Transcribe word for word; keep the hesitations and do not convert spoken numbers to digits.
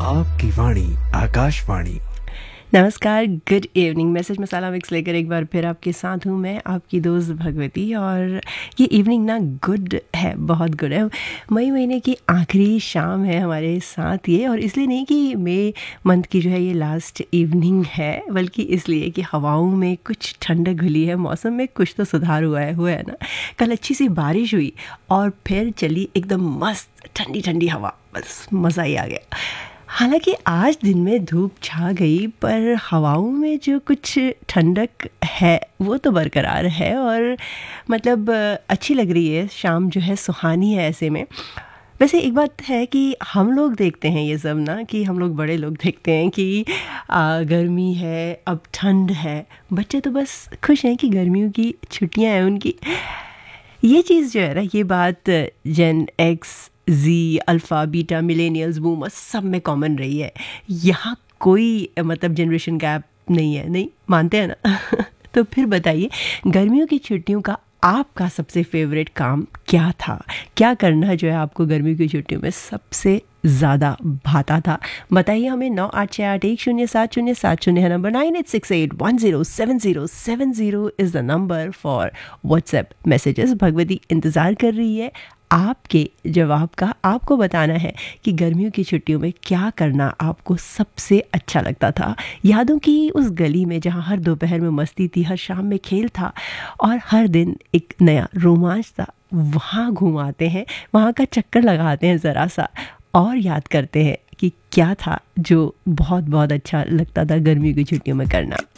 आपकी वाणी आकाशवाणी। नमस्कार, good evening. Message मसाला mix लेकर एक बार फिर आपके साथ हूँ मैं, आपकी दोस्त भगवती। और ये इवनिंग ना गुड है, बहुत गुड है। मई महीने की आखिरी शाम है हमारे साथ ये, और इसलिए नहीं कि मई मंथ की जो है ये लास्ट इवनिंग है, बल्कि इसलिए कि हवाओं में कुछ ठंडक घुली है, मौसम में कुछ तो सुधार हुआ है हुआ है ना। कल अच्छी सी बारिश हुई और फिर चली एकदम मस्त ठंडी ठंडी हवा, बस मज़ा ही आ गया। हालांकि आज दिन में धूप छा गई, पर हवाओं में जो कुछ ठंडक है वो तो बरकरार है, और मतलब अच्छी लग रही है। शाम जो है सुहानी है ऐसे में। वैसे एक बात है कि हम लोग देखते हैं ये सब ना, कि हम लोग बड़े लोग देखते हैं कि आ, गर्मी है, अब ठंड है। बच्चे तो बस खुश हैं कि गर्मियों की छुट्टियां हैं उनकी। ये चीज़ जो है ना, ये बात जेन एक्स, जी, अल्फ़ा, बीटा, मिलेनियल्स, बूमर्स सब में कॉमन रही है। यहाँ कोई मतलब जनरेशन गैप नहीं है, नहीं मानते हैं ना। तो फिर बताइए, गर्मियों की छुट्टियों का आपका सबसे फेवरेट काम क्या था? क्या करना जो है आपको गर्मियों की छुट्टियों में सबसे ज़्यादा भाता था? बताइए हमें। नौ आठ छः आठ एक शून्य सात शून्य सात शून्य है number. Nine eight six eight one zero seven zero seven zero is the number for WhatsApp messages. Bhagwati इंतज़ार कर रही है आपके जवाब का। आपको बताना है कि गर्मियों की छुट्टियों में क्या करना आपको सबसे अच्छा लगता था। यादों की उस गली में जहाँ हर दोपहर में मस्ती थी, हर शाम में खेल था, और हर दिन एक नया रोमांच था। वहाँ घुमाते हैं, वहाँ का चक्कर लगाते हैं ज़रा सा, और याद करते हैं कि क्या था जो बहुत बहुत अच्छा लगता था गर्मियों की छुट्टियों में करना।